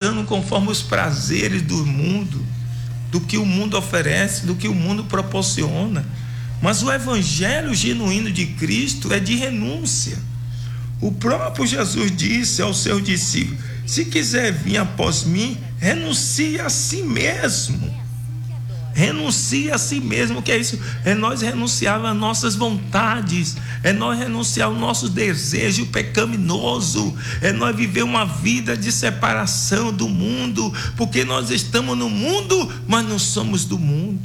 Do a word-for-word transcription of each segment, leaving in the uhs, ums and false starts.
andando conforme os prazeres do mundo, do que o mundo oferece, do que o mundo proporciona. Mas o evangelho genuíno de Cristo é de renúncia. O próprio Jesus disse aos seus discípulos: se quiser vir após mim, renuncie a si mesmo. Renuncie a si mesmo. O que é isso? É nós renunciar às nossas vontades, é nós renunciar ao nosso desejo pecaminoso, é nós viver uma vida de separação do mundo, porque nós estamos no mundo, mas não somos do mundo.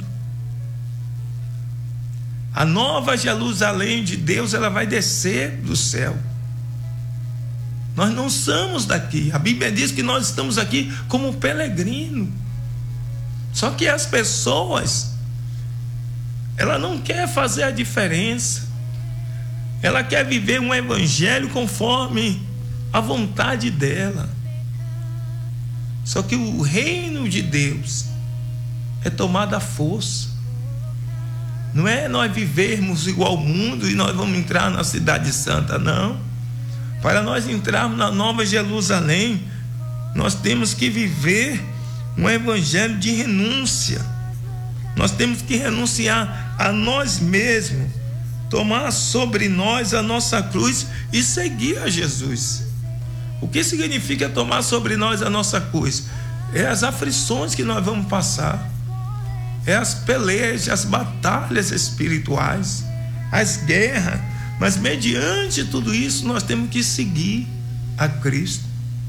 A nova Jerusalém de Deus, ela vai descer do céu. Nós não somos daqui. A Bíblia diz que nós estamos aqui como peregrino. Só que as pessoas, ela não quer fazer a diferença. Ela quer viver um evangelho conforme a vontade dela. Só que o reino de Deus é tomado à força. Não é nós vivermos igual ao mundo e nós vamos entrar na cidade santa, não. Para nós entrarmos na nova Jerusalém, nós temos que viver um evangelho de renúncia. Nós temos que renunciar a nós mesmos, tomar sobre nós a nossa cruz e seguir a Jesus. O que significa tomar sobre nós a nossa cruz? É as aflições que nós vamos passar, é as pelejas, as batalhas espirituais, as guerras. Mas mediante tudo isso nós temos que seguir a Cristo.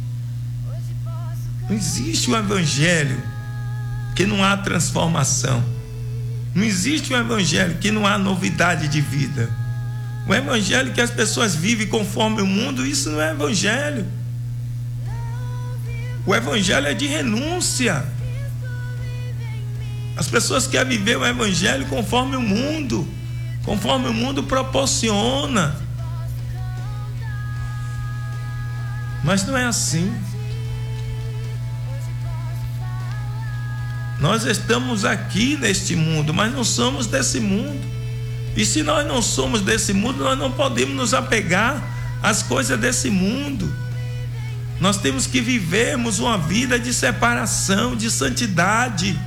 Não existe um evangelho que não há transformação. Não existe um evangelho que não há novidade de vida. O evangelho que as pessoas vivem conforme o mundo, isso não é evangelho. O evangelho é de renúncia. As pessoas querem viver o evangelho conforme o mundo, conforme o mundo proporciona. Mas não é assim. Nós estamos aqui neste mundo, mas não somos desse mundo. E se nós não somos desse mundo, nós não podemos nos apegar às coisas desse mundo. Nós temos que vivermos uma vida de separação, de santidade.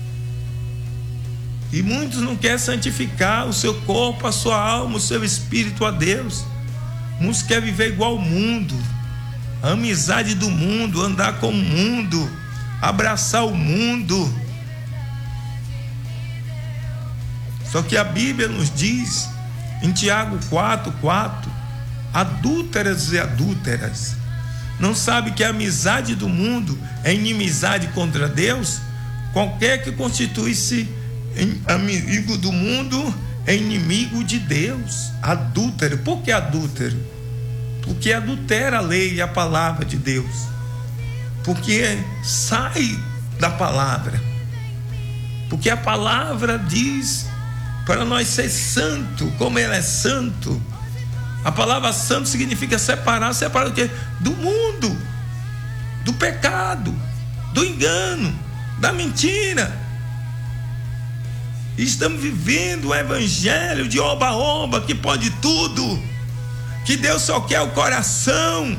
E muitos não querem santificar o seu corpo, a sua alma, o seu espírito a Deus. Muitos querem viver igual ao mundo, a amizade do mundo, andar com o mundo, abraçar o mundo. Só que a Bíblia nos diz em Tiago quatro, quatro: adúlteras e adúlteras, não sabe que a amizade do mundo é inimizade contra Deus? Qualquer que constitui-se amigo do mundo é inimigo de Deus. Adúltero. Por que adúltero? Porque adultera a lei e a palavra de Deus, porque sai da palavra, porque a palavra diz para nós ser santo, como Ele é santo. A palavra santo significa separar. Separar o quê? Do mundo, do pecado, do engano, da mentira. E estamos vivendo o evangelho de oba-oba, que pode tudo, que Deus só quer o coração.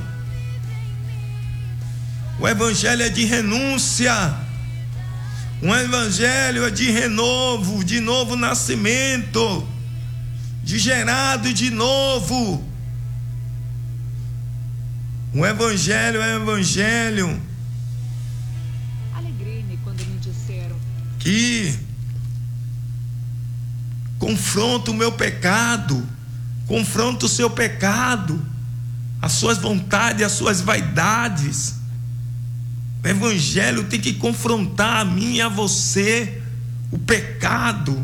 O evangelho é de renúncia. Um evangelho é de renovo, de novo nascimento, de gerado de novo. O evangelho é evangelho Alegrei-me quando me disseram que confronta o meu pecado, confronta o seu pecado, as suas vontades, as suas vaidades. O evangelho tem que confrontar a mim e a você, o pecado.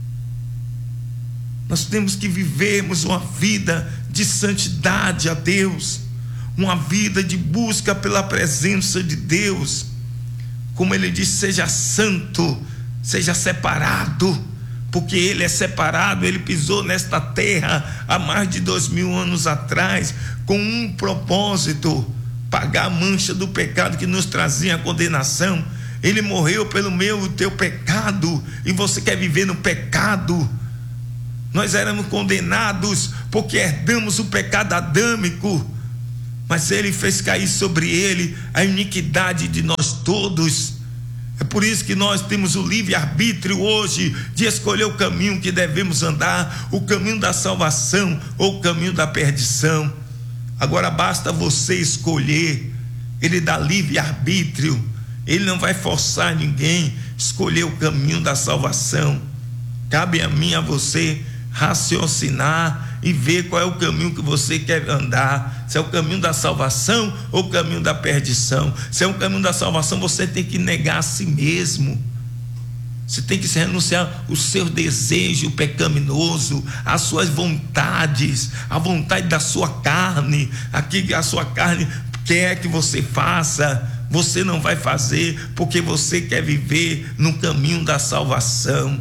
Nós temos que vivermos uma vida de santidade a Deus, uma vida de busca pela presença de Deus. Como Ele diz, seja santo, seja separado, porque Ele é separado. Ele pisou nesta terra há mais de dois mil anos atrás, com um propósito: pagar a mancha do pecado que nos trazia a condenação. Ele morreu pelo meu e o teu pecado, e você quer viver no pecado. Nós éramos condenados porque herdamos o pecado adâmico. mas Ele fez cair sobre Ele a iniquidade de nós todos. É por isso que nós temos o livre-arbítrio hoje de escolher o caminho que devemos andar, o caminho da salvação ou o caminho da perdição. Agora basta você escolher. Ele dá livre-arbítrio, Ele não vai forçar ninguém a escolher o caminho da salvação. Cabe a mim, a você, raciocinar e ver qual é o caminho que você quer andar, se é o caminho da salvação ou o caminho da perdição. Se é o caminho da salvação, você tem que negar a si mesmo, você tem que renunciar o seu desejo pecaminoso, as suas vontades, a vontade da sua carne, aquilo que a sua carne quer que você faça, você não vai fazer, porque você quer viver no caminho da salvação.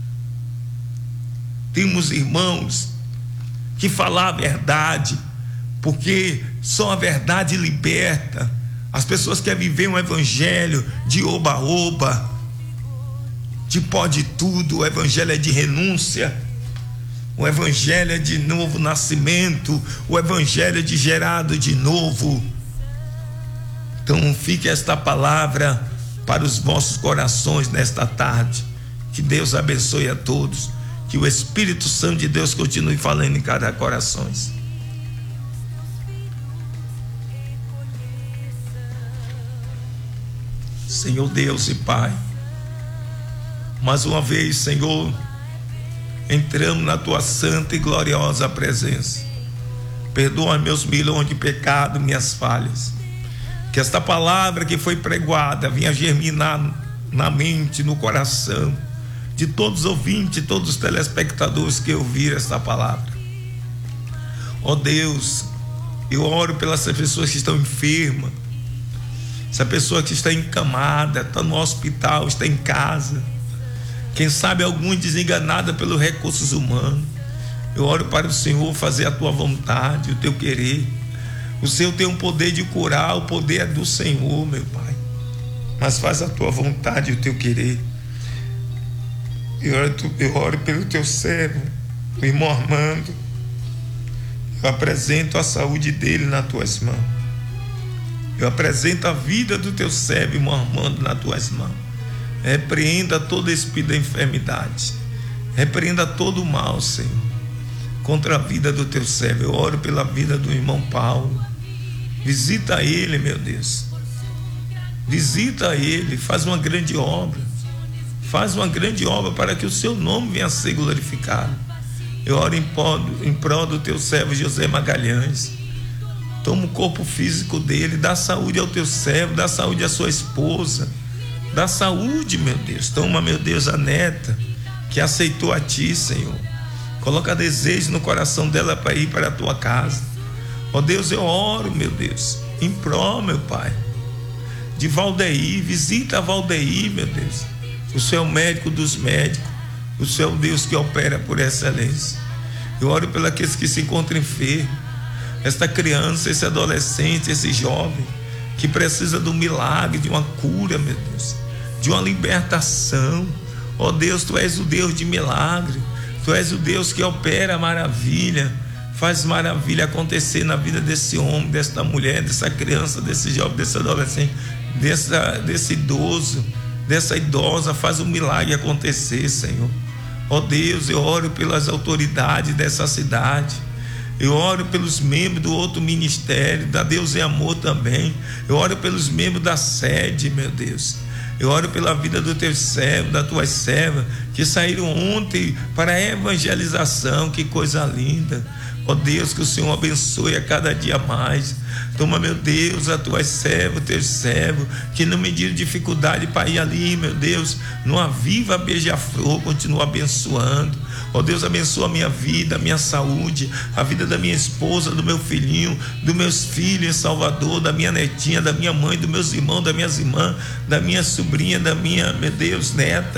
Temos irmãos que falam a verdade, porque só a verdade liberta. As pessoas querem viver um evangelho de oba-oba, de pode tudo. O evangelho é de renúncia, o evangelho é de novo nascimento, o evangelho é de gerado de novo. Então fique esta palavra para os vossos corações nesta tarde. Que Deus abençoe a todos, que o Espírito Santo de Deus continue falando em cada coração. Senhor Deus e Pai, mais uma vez, Senhor, entramos na Tua santa e gloriosa presença. Perdoa meus milhões de pecados, minhas falhas. Que esta palavra que foi pregoada venha germinar na mente, no coração de todos os ouvintes, todos os telespectadores que ouviram esta palavra. Ó Deus, eu oro pelas pessoas que estão enfermas, essa pessoa que está encamada, está no hospital, está em casa, quem sabe alguma desenganada pelos recursos humanos. Eu oro para o Senhor fazer a Tua vontade, o Teu querer. O Senhor tem um poder de curar, o poder é do Senhor, meu Pai, mas faz a Tua vontade e o Teu querer. Eu oro, eu oro pelo Teu servo, o irmão Armando. Eu apresento a saúde dele nas Tuas mãos. Eu apresento a vida do Teu servo, irmão Armando, nas Tuas mãos. Repreenda todo espírito da enfermidade, repreenda todo o mal, Senhor, contra a vida do Teu servo. Eu oro pela vida do irmão Paulo. Visita ele, meu Deus, visita ele, faz uma grande obra, faz uma grande obra para que o Seu nome venha a ser glorificado. Eu oro em prol, em prol do Teu servo José Magalhães. Toma o corpo físico dele, dá saúde ao Teu servo, dá saúde à sua esposa, dá saúde, meu Deus. Toma, meu Deus, a neta que aceitou a Ti, Senhor. Coloca desejo no coração dela para ir para a Tua casa. Ó Deus, eu oro, meu Deus, em prol, meu Pai, de Valdeir. Visita a Valdeir, meu Deus. O Senhor é o médico dos médicos, o Senhor é o Deus que opera por excelência. Eu oro pelos aqueles que se encontram enfermos, esta criança, esse adolescente, esse jovem que precisa de um milagre, de uma cura, meu Deus, de uma libertação. Ó Deus, Tu és o Deus de milagre, Tu és o Deus que opera maravilha, faz maravilha acontecer na vida desse homem, dessa mulher, dessa criança, desse jovem, desse adolescente, dessa, desse idoso, dessa idosa. Faz um milagre acontecer, Senhor. Ó Deus, eu oro pelas autoridades dessa cidade, eu oro pelos membros do outro ministério, da Deus e Amor também. Eu oro pelos membros da sede, meu Deus. Eu oro pela vida do Teu servo, da Tua serva, que saíram ontem para a evangelização. Que coisa linda. Ó Deus, que o Senhor abençoe a cada dia mais. Toma, meu Deus, a Tua serva, o Teu servo, que não mediram dificuldade para ir ali, meu Deus, numa viva beija-flor, continua abençoando. Ó Deus, abençoa a minha vida, a minha saúde, a vida da minha esposa, do meu filhinho, dos meus filhos em Salvador, da minha netinha, da minha mãe, dos meus irmãos, das minhas irmãs, da minha sobrinha, da minha, meu Deus, neta,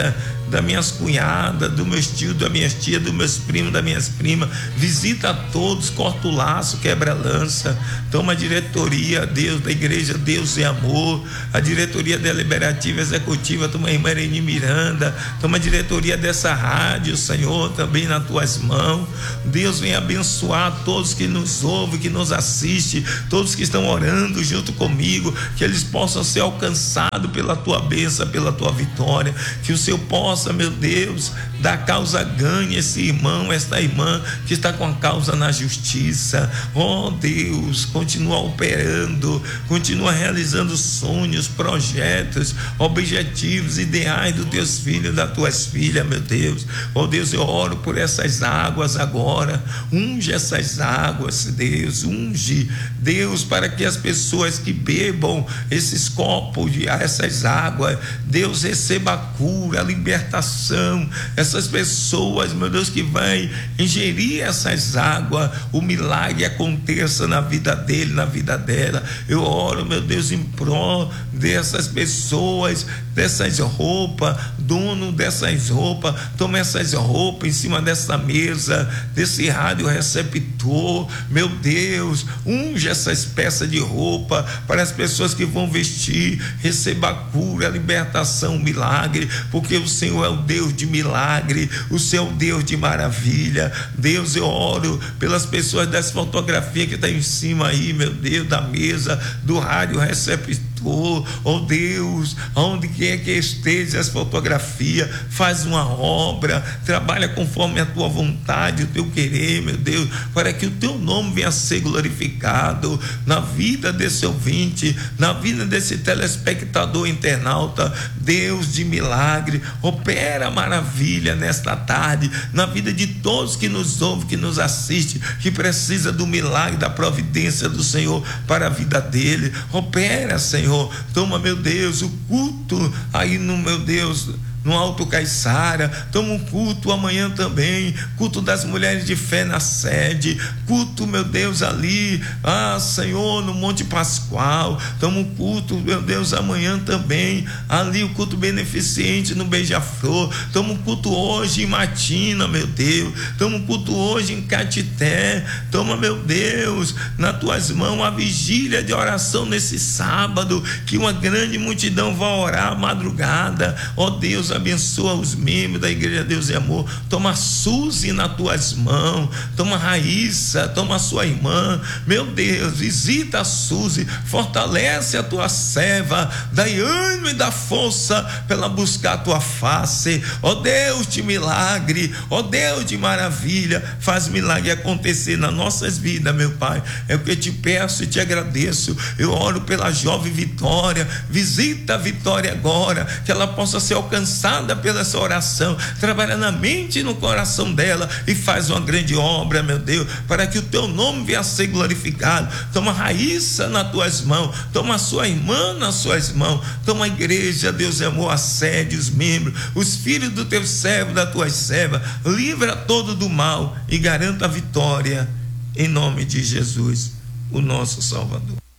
das minhas cunhadas, dos meus tios, das minhas tias, dos meus primos, das minhas primas. Visita a todos, corta o laço, quebra a lança. Toma a diretoria, Deus, da igreja Deus e Amor, a diretoria deliberativa executiva, toma a irmã Irene Miranda, toma a diretoria dessa rádio, Senhor, também nas tuas mãos. Deus, vem abençoar todos que nos ouvem, que nos assistem, todos que estão orando junto comigo, que eles possam ser alcançados pela tua bênção, pela tua vitória, que o Senhor possa, meu Deus, dar causa ganha esse irmão, esta irmã que está com a causa na justiça. Oh Deus, continua operando, continua realizando sonhos, projetos, objetivos, ideais dos teus filhos, das tuas filhas, meu Deus. Oh Deus, eu oro por essas águas agora, unge essas águas, Deus, unge, Deus, para que as pessoas que bebam esses copos de essas águas, Deus, receba a cura, a libertação. Essas pessoas, meu Deus, que vai ingerir essas águas, o milagre aconteça na vida dele, na vida dela. Eu oro, meu Deus, em prol dessas pessoas, dessas roupas, dono dessas roupas, toma essas roupas em cima dessa mesa, desse rádio receptor, meu Deus, unge essas peças de roupa para as pessoas que vão vestir, receba a cura, a libertação, o milagre, porque o Senhor é o Deus de milagre, o Senhor é o Deus de maravilha. Deus, eu oro pelas pessoas das fotografias que estão em cima aí, meu Deus, da mesa, do rádio receptor. Oh, oh Deus, onde quer que esteja as fotografias, faz uma obra, trabalha conforme a tua vontade, o teu querer, meu Deus, para que o teu nome venha a ser glorificado na vida desse ouvinte, na vida desse telespectador internauta. Deus de milagre, opera maravilha nesta tarde, na vida de todos que nos ouvem, que nos assistem, que precisa do milagre, da providência do Senhor para a vida dele. Opera, Senhor. Toma, meu Deus, o culto aí no, meu Deus, no Alto Caiçara. Toma um culto amanhã também, culto das mulheres de fé na sede, culto, meu Deus, ali, ah, Senhor, no Monte Pascoal. Toma um culto, meu Deus, amanhã também, ali o culto beneficente no Beija-Flor. Toma um culto hoje em Matina, meu Deus. Toma um culto hoje em Catité. Toma, meu Deus, nas tuas mãos a vigília de oração nesse sábado, que uma grande multidão vai orar à madrugada. Ó Deus, abençoa os membros da Igreja Deus e Amor. Toma a Suzy nas tuas mãos, toma a Raíssa, toma a sua irmã, meu Deus, visita a Suzy, fortalece a tua serva, dai ânimo e dá força para ela buscar a tua face. Ó Deus de milagre, ó Deus de maravilha, faz milagre acontecer nas nossas vidas, meu Pai. É o que eu te peço e te agradeço. Eu oro pela jovem Vitória, visita a Vitória agora, que ela possa ser alcançada pela essa oração, trabalha na mente e no coração dela e faz uma grande obra, meu Deus, para que o teu nome venha a ser glorificado. Toma a Raíssa nas tuas mãos, toma a sua irmã nas suas mãos, toma a igreja, Deus é amor, a sede, os membros, os filhos do teu servo, da tua serva, livra todo do mal e garanta a vitória, em nome de Jesus, o nosso Salvador.